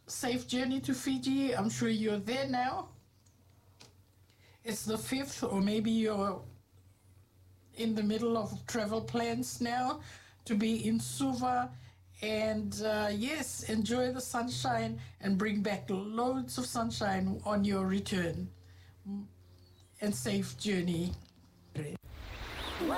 safe journey to Fiji. I'm sure you're there now. It's the 5th, or maybe you're in the middle of travel plans now to be in Suva. And yes, enjoy the sunshine and bring back loads of sunshine on your return. And safe journey.